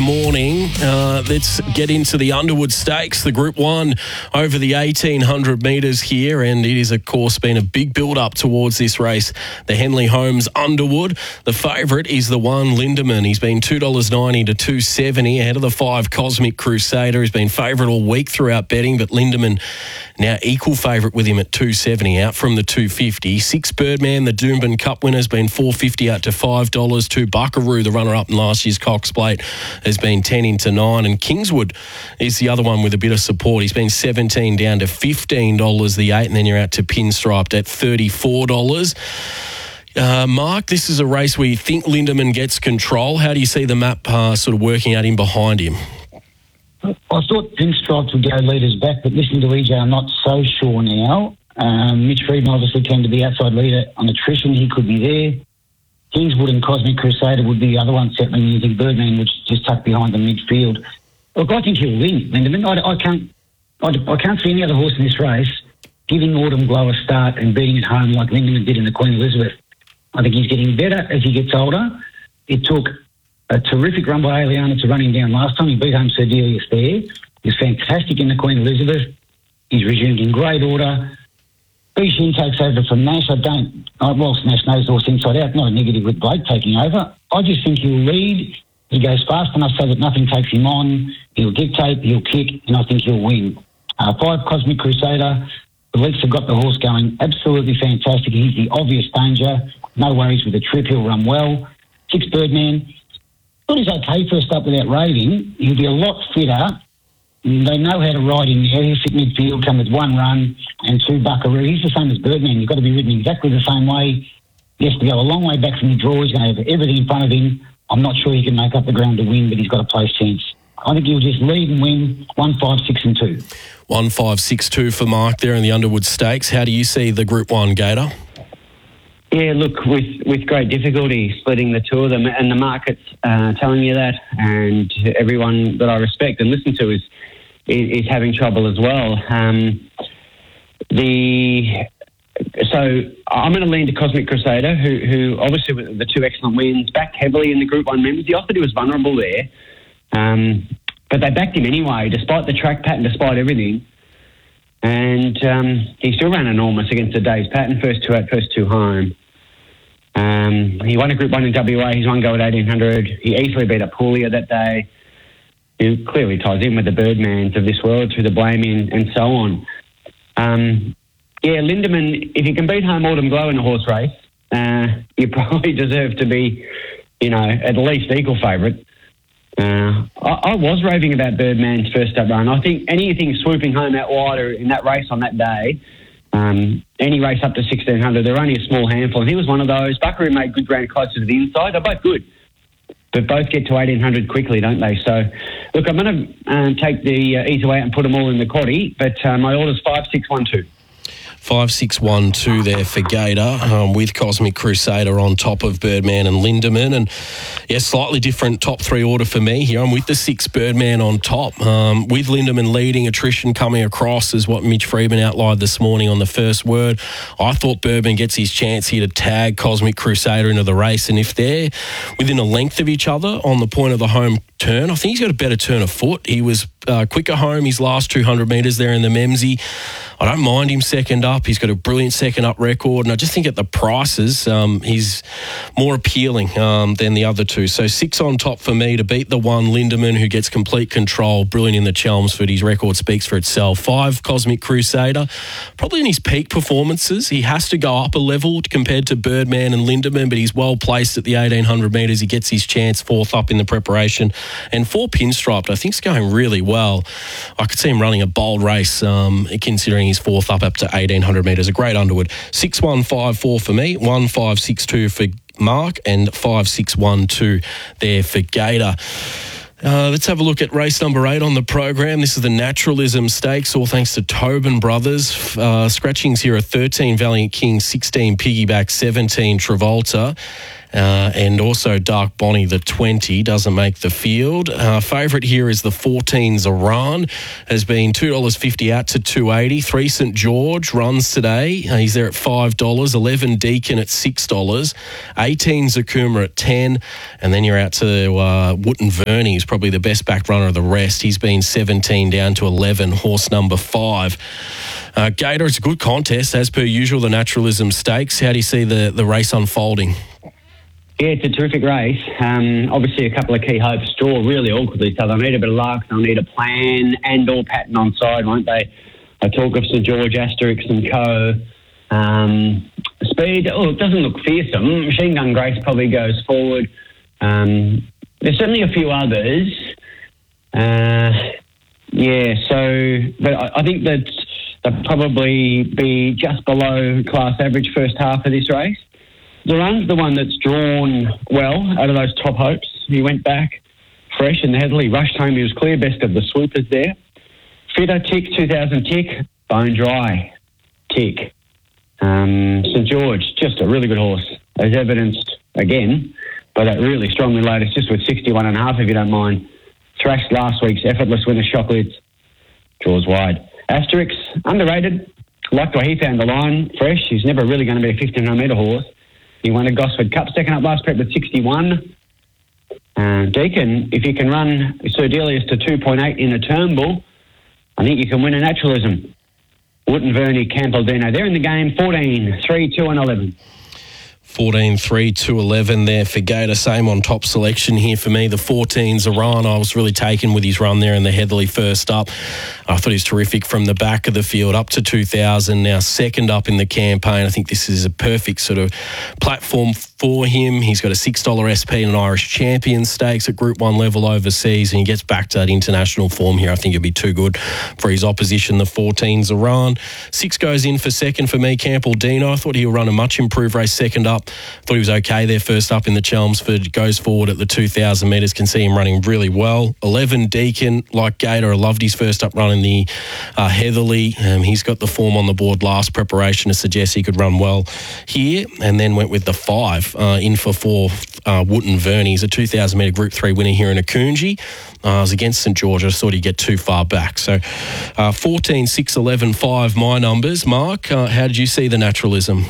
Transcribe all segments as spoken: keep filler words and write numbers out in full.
Morning. Uh, let's get into the Underwood Stakes, the Group one over the eighteen hundred metres here, and it is, of course, been a big build-up towards this race. The Henley Holmes Underwood. The favourite is the one Lindemann. He's been two dollars ninety to two dollars seventy ahead of the five Cosmic Crusader. He's been favourite all week throughout betting, but Lindemann now equal favourite with him at two dollars seventy, out from the two dollars fifty. Six Birdman, the Doomben Cup winner, has been four dollars fifty out to five dollars. Two Buckaroo, the runner-up in last year's Cox Plate, has been ten into nine, and Kingswood is the other one with a bit of support. He's been seventeen down to fifteen dollars the eight, and then you're out to Pinstriped at thirty-four dollars. Uh, Mark, this is a race where you think Lindemann gets control. How do you see the map uh, sort of working out in behind him? I thought Pinstripes would go leaders back, but listening to E J, I'm not so sure now. Um, Mitch Friedman obviously tend to be outside leader on attrition. He could be there. Kingswood and Cosmic Crusader would be the other one settling. You think Birdman would just tuck behind the midfield. Look, I think he'll win, Lindemann. I, I can't, I, I can't see any other horse in this race giving Autumn Glow a start and beating it home like Lindemann did in the Queen Elizabeth. I think he's getting better as he gets older. It took a terrific run by Aliana to run him down last time. He beat home Sir Delius there. He was fantastic in the Queen Elizabeth. He's resumed in great order. Bishin takes over from Nash. I don't, whilst Nash knows the horse inside out, not a negative with Blake taking over. I just think he'll lead. He goes fast enough so that nothing takes him on. He'll dictate, he'll kick, and I think he'll win. Uh, five Cosmic Crusader. The Leafs have got the horse going absolutely fantastic. He's the obvious danger. No worries with the trip. He'll run well. Six Birdman. Thought he's okay first up without raving. He'll be a lot fitter. They know how to ride in there. He'll sit midfield, come with one run and two Buckaroo. He's the same as Birdman. You've got to be ridden exactly the same way. He has to go a long way back from the draw. He's going to have everything in front of him. I'm not sure he can make up the ground to win, but he's got a place chance. I think he'll just lead and win one, five, six and two. One, five, six, two for Mark there in the Underwood Stakes. How do you see the Group one, Gator? Yeah, look, with, with great difficulty splitting the two of them, and the market's uh, telling you that, and everyone that I respect and listen to is is, is having trouble as well. Um, the so I'm going to lean to Cosmic Crusader, who who obviously with the two excellent wins, backed heavily in the Group one members. He offered he was vulnerable there, um, but they backed him anyway, despite the track pattern, despite everything. And um, he still ran enormous against the Dave's pattern, first two out, first two home. Um, he won a Group one in W A. He's one go at eighteen hundred. He easily beat up Puglia that day, who clearly ties in with the Birdmans of this world through the blaming and so on. Um, yeah, Lindemann, if you can beat home Autumn Glow in a horse race, uh, you probably deserve to be, you know, at least equal favourite. Uh, I, I was raving about Birdman's first up run. I think anything swooping home out wider in that race on that day, um, any race up to sixteen hundred, they're only a small handful, and he was one of those. Buckaroo made good ground closer to the inside. They're both good, but both get to eighteen hundred quickly, don't they? So, look, I'm going to um, take the uh, easy way out and put them all in the quaddie, but uh, my order's five, six, one, two. Five, six, one, two there for Gator, um, with Cosmic Crusader on top of Birdman and Lindemann. And, yeah, slightly different top three order for me here. I'm with the six Birdman on top, um, with Lindemann leading, attrition coming across is what Mitch Friedman outlined this morning on the first word. I thought Birdman gets his chance here to tag Cosmic Crusader into the race, and if they're within a length of each other on the point of the home turn, I think he's got a better turn of foot. He was uh, quicker home his last two hundred metres there in the Memsey. I don't mind him second up. He's got a brilliant second up record, and I just think at the prices, um, he's more appealing um, than the other two. So six on top for me to beat the one Lindemann, who gets complete control, brilliant in the Chelmsford. His record speaks for itself. Five Cosmic Crusader, probably in his peak performances. He has to go up a level compared to Birdman and Lindemann, but he's well placed at the eighteen hundred metres. He gets his chance fourth up in the preparation. And four Pinstriped, I think, is going really well. I could see him running a bold race, um, considering he's fourth up up to eighteen hundred metres. A great Underwood. six one five four for me, one five six two for Mark, and five six one two there for Gator. Uh, let's have a look at race number eight on the program. This is the Naturalism Stakes, all thanks to Tobin Brothers. Uh, scratchings here are thirteen Valiant King, sixteen Piggyback, seventeen Travolta, Uh, and also Dark Bonnie, the twenty, doesn't make the field. Uh, favourite here is the fourteen Zaran, has been two dollars fifty out to two eighty. three St George runs today. Uh, he's there at five dollars. eleven Deacon at six dollars. eighteen Zakuma at ten. And then you're out to uh, Wootton Verney, who's probably the best back runner of the rest. He's been seventeen down to eleven, horse number five. Uh, Gator, it's a good contest, as per usual, the Naturalism Stakes. How do you see the, the race unfolding? Yeah, it's a terrific race. Um, obviously, a couple of key hopes draw really awkwardly, so they'll need a bit of luck, they'll need a plan and or pattern on side, won't they? I talk of St George, Asterix and Co. Um, speed, oh, it doesn't look fearsome. Machine Gun Grace probably goes forward. Um, there's certainly a few others. Uh, yeah, so, but I, I think that they'll probably be just below class average first half of this race. Duran's the one that's drawn well out of those top hopes. He went back fresh and heavily, rushed home. He was clear best of the swoopers there. Fitter tick, two thousand tick, bone dry tick. Um, St George, just a really good horse, as evidenced again by that really strongly latest, just with sixty-one and a half, if you don't mind. Thrashed last week's effortless winner, Shocklids, draws wide. Asterix, underrated. Liked where he found the line, fresh. He's never really going to be a fifteen hundred metre horse. He won a Gosford Cup, second up last prep with sixty-one. Uh, Deacon, if you can run Sir Delius to two point eight in a Turnbull, I think you can win a Naturalism. Wootton Verney, Campbell-Dino, they're in the game, fourteen, three, two and eleven. fourteen, three, two, eleven there for Gator. Same on top selection here for me. The fourteen, Zaran, I was really taken with his run there in the Heatherly first up. I thought he was terrific from the back of the field up to two thousand. Now second up in the campaign. I think this is a perfect sort of platform for him. He's got a six dollars S P and an Irish Champion Stakes at Group one level overseas, and he gets back to that international form here. I think it'd be too good for his opposition, the fourteen, Zaran. Six goes in for second for me, Campbell-Dino. I thought he'll run a much improved race second up. Thought he was okay there first up in the Chelmsford. Goes forward at the two thousand metres. Can see him running really well. eleven, Deacon, like Gator. I loved his first up run in the uh, Heatherly. Um, he's got the form on the board last preparation to suggest he could run well here. And then went with the five uh, in for four, uh, Wootton Verney. He's a two thousand metre Group three winner here in Akunji. Uh, I was against St George. I just thought he'd get too far back. So uh, fourteen, six, eleven, five, my numbers. Mark, uh, how did you see the Naturalism?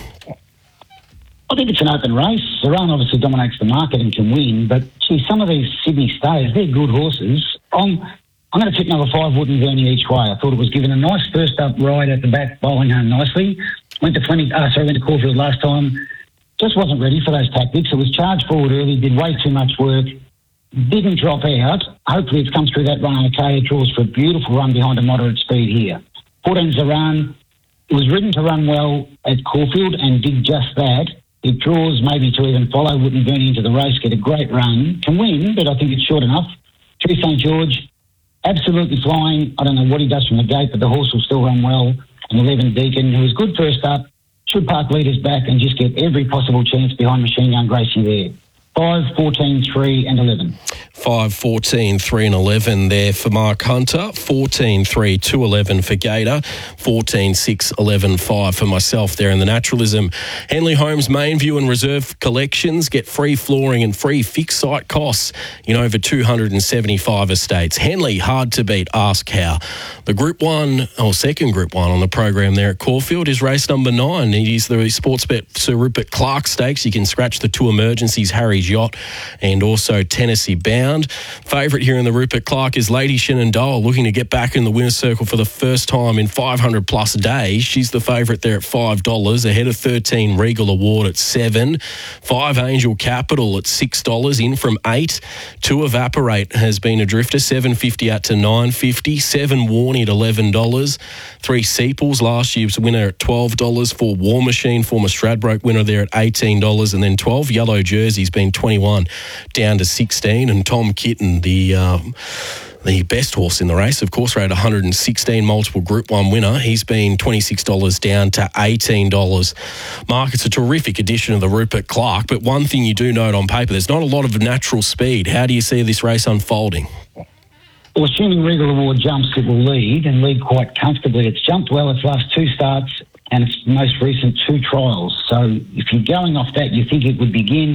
I think it's an open race. Zaran obviously dominates the market and can win, but gee, some of these Sydney stayers, they're good horses. I'm, I'm going to tip number five, Wootton Verney, each way. I thought it was given a nice first up ride at the back, bowling home nicely. Went to Fleming, uh, sorry, went to Caulfield last time. Just wasn't ready for those tactics. It was charged forward early, did way too much work, didn't drop out. Hopefully it's come through that run okay. It draws for a beautiful run behind a moderate speed here. fourteen, Zaran, it was ridden to run well at Caulfield and did just that. It draws maybe to even follow Wootton Verney into the race, get a great run. Can win, but I think it's short enough. three, St George, absolutely flying. I don't know what he does from the gate, but the horse will still run well. And eleven, Deacon, who was good first up, should park leaders back and just get every possible chance behind Machine Gun Gracie there. five, fourteen, three and eleven. five, fourteen, three and eleven there for Mark Hunter. fourteen, three, two, eleven for Gator. fourteen, six, eleven, five for myself there in the Naturalism. Henley Holmes main view and reserve collections get free flooring and free fixed site costs in over two hundred seventy-five estates. Henley, hard to beat, ask how. The Group one, or second Group one on the program there at Caulfield is race number nine. It is the Sportsbet Sir Rupert Clarke Stakes. You can scratch the two emergencies, Harry's Yacht and also Tennessee Bound. Favourite here in the Rupert Clarke is Lady Shenandoah, looking to get back in the winner's circle for the first time in five hundred plus days. She's the favourite there at five dollars, ahead of thirteen Regal Award at seven dollars. five Angel Capital at six dollars, in from eight. two Evaporate has been a drifter, seven fifty out to nine fifty. seven Warney at eleven dollars. three Seeples, last year's winner at twelve dollars. four War Machine, former Stradbroke winner there at eighteen dollars. And then twelve Yellow Jersey's been twenty-one down to sixteen. And Tom Kitten, the um, the best horse in the race, of course, rated one hundred sixteen, multiple Group one winner. He's been twenty-six dollars down to eighteen dollars. Mark, it's a terrific edition of the Rupert Clarke, but one thing you do note on paper, there's not a lot of natural speed. How do you see this race unfolding? Well, assuming Regal Award jumps, it will lead and lead quite comfortably. It's jumped well its last two starts and its most recent two trials. So if you're going off that, you think it would begin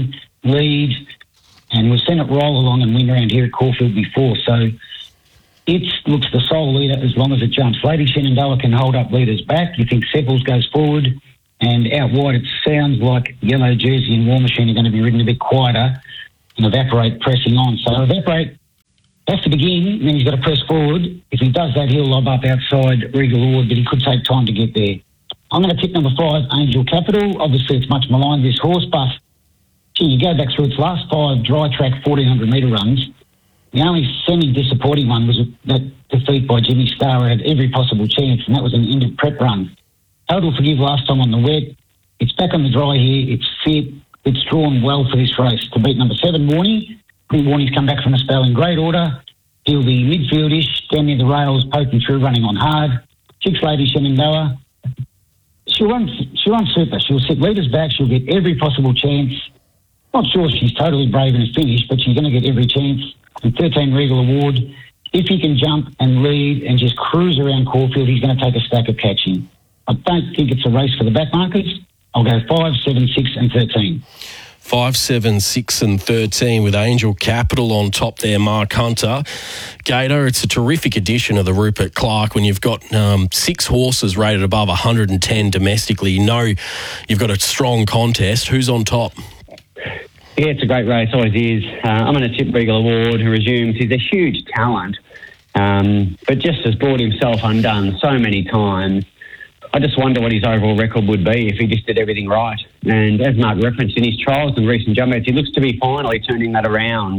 lead, and we've seen it roll along and win around here at Caulfield before. So it looks the sole leader as long as it jumps. Lady Shenandoah can hold up leaders back. You think Sepples goes forward, and out wide it sounds like Yellow Jersey and War Machine are going to be ridden a bit quieter, and Evaporate pressing on. So Evaporate has to begin, then he's got to press forward. If he does that, he'll lob up outside Regal Award, but he could take time to get there. I'm going to tip number five, Angel Capital. Obviously, it's much maligned, this horse, but gee, you go back through its last five dry track fourteen hundred metre runs. The only semi-disappointing one was that defeat by Jimmy Star. It had every possible chance, and that was an end of prep run. Total forgive last time on the wet. It's back on the dry here. It's fit. It's drawn well for this race to beat number seven, Warnie. I think Warnie's come back from a spell in great order. He'll be midfieldish, down near the rails, poking through, running on hard. Six Lady Shenandoah. She'll run, she'll run super. She'll sit leaders back. She'll get every possible chance. Not sure she's totally brave in a finish, but she's going to get every chance. And thirteen Regal Award. If he can jump and lead and just cruise around Caulfield, he's going to take a stack of catching. I don't think it's a race for the back markers. I'll go five, seven, six and thirteen. Five, seven, six and thirteen with Angel Capital on top there, Mark Hunter. Gator, it's a terrific addition of the Rupert Clarke when you've got um, six horses rated above one hundred ten domestically. You know you've got a strong contest. Who's on top? Yeah, it's a great race, always is. Uh, I'm going to tip Regal Award, who resumes. He's a huge talent, um, but just has brought himself undone so many times. I just wonder what his overall record would be if he just did everything right. And as Mark referenced, in his trials and recent jump outs, he looks to be finally turning that around.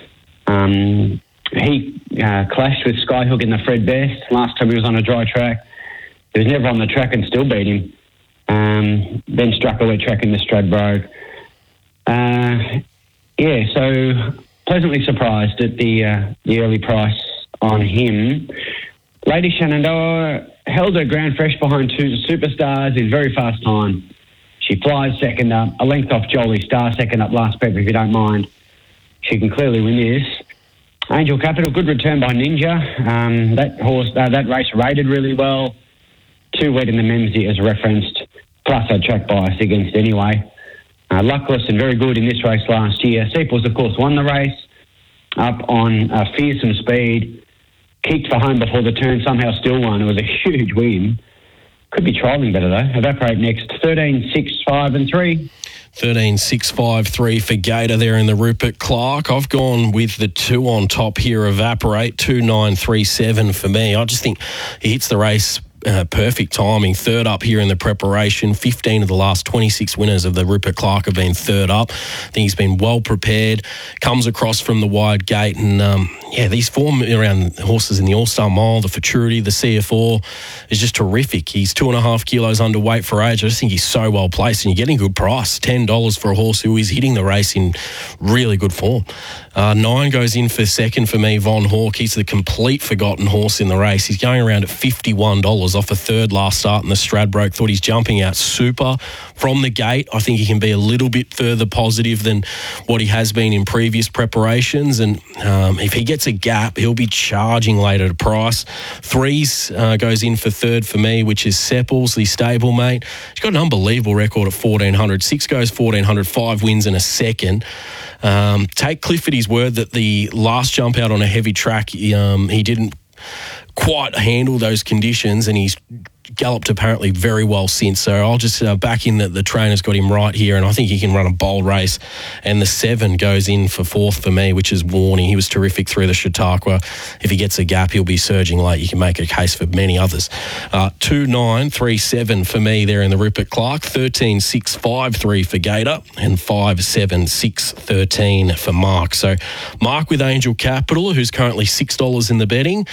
Um, he uh, clashed with Skyhook in the Fred Best last time he was on a dry track. He was never on the track and still beat him. Um, then struck a wet track in the Stradbroke. Uh, yeah, so pleasantly surprised at the uh, the early price on him. Lady Shenandoah held her ground fresh behind two superstars in very fast time. She flies second up, a length off Jolie Star, second up last paper, if you don't mind. She can clearly win this. Angel Capital, good return by Ninja. Um, that horse, uh, that race rated really well. Too wet in the Memsey as referenced, plus a track bias against anyway. Uh, luckless and very good in this race last year. Seeples, of course, won the race up on uh, fearsome speed. Kicked for home before the turn, somehow still won. It was a huge win. Could be trialling better, though. Evaporate next. thirteen, six, five and three. thirteen, six, five, three for Gator there in the Rupert Clarke. I've gone with the two on top here, Evaporate, two, nine, three, seven for me. I just think he hits the race Uh, perfect timing. Third up here in the preparation. fifteen of the last twenty-six winners of the Rupert Clarke have been third up. I think he's been well prepared. Comes across from the wide gate. And, um, yeah, these form around horses in the All-Star Mile, the Futurity, the C F four is just terrific. He's two and a half kilos underweight for age. I just think he's so well placed and you're getting a good price. ten dollars for a horse who is hitting the race in really good form. Uh, nine goes in for second for me, Von Hawk. He's the complete forgotten horse in the race. He's going around at fifty-one dollars off a third last start in the Stradbroke. Thought he's jumping out super from the gate. I think he can be a little bit further positive than what he has been in previous preparations. And um, if he gets a gap, he'll be charging later to price. Threes uh, goes in for third for me, which is Sepples, the stablemate. He's got an unbelievable record at fourteen hundred. Six goes fourteen hundred, five wins in a second. Um, take Cliff at his word that the last jump out on a heavy track, he, um, he didn't quite handle those conditions and he's galloped apparently very well since. So I'll just uh, back in that the trainer's got him right here and I think he can run a bold race. And the seven goes in for fourth for me, which is Warnie. He was terrific through the Chautauqua. If he gets a gap, he'll be surging late. You can make a case for many others. Uh, two, nine, three, seven for me there in the Rupert Clarke. thirteen, six, five, three for Gator and five, seven, six, thirteen for Mark. So Mark with Angel Capital, who's currently six dollars in the betting.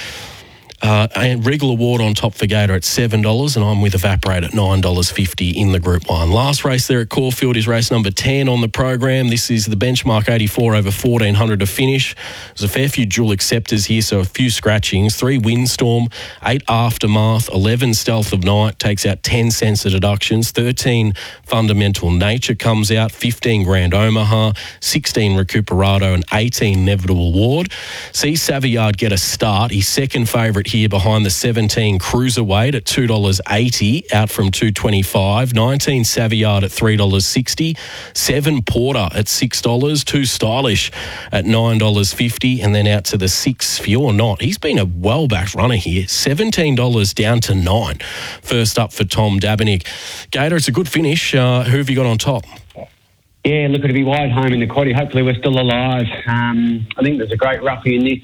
Uh, and Regal Award on top for Gator at seven dollars and I'm with Evaporate at nine dollars fifty in the Group one. Last race there at Caulfield is race number ten on the program. This is the benchmark eighty-four over fourteen hundred to finish. There's a fair few dual acceptors here, so a few scratchings. Three Windstorm, eight Aftermath, eleven Stealth of Night, takes out ten cents of deductions. thirteen Fundamental Nature comes out, fifteen Grand Omaha, sixteen Recuperado and eighteen Inevitable Ward. See Savillard get a start. His second favourite here behind the seventeen Cruiserweight at two dollars eighty, out from two dollars twenty-five. nineteen Savillard at three dollars sixty. seven Porter at six dollars. two Stylish at nine dollars fifty. And then out to the six Fear Not. He's been a well-backed runner here. seventeen dollars down to nine. First up for Tom Dabinick. Gator, it's a good finish. Uh, who have you got on top? Yeah, look, it'll be wide home in the quaddy. Hopefully we're still alive. Um, I think there's a great roughie in this